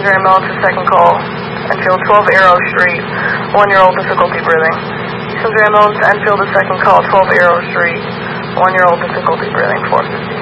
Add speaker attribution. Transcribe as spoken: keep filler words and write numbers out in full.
Speaker 1: Passenger ambulance to second call. Enfield, twelve Arrow Street. One-year-old difficulty breathing. Passenger ambulance to Enfield to second call, twelve Arrow Street. One-year-old difficulty breathing, four fifty.